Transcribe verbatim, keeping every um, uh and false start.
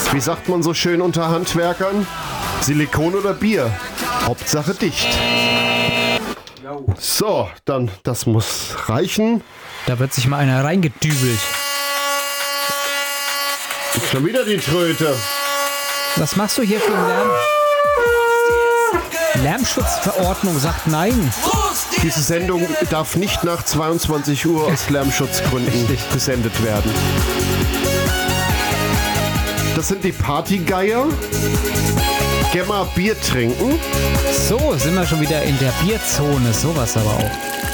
Wie sagt man so schön unter Handwerkern? Silikon oder Bier? Hauptsache dicht. So, dann, das muss reichen. Da wird sich mal einer reingedübelt. Schon wieder die Tröte. Was machst du hier für einen Lärm? Lärmschutzverordnung sagt nein. Diese Sendung darf nicht nach zweiundzwanzig Uhr aus Lärmschutzgründen gesendet werden. Das sind die Partygeier. Geh mal Bier trinken. So, sind wir schon wieder in der Bierzone. Sowas aber auch.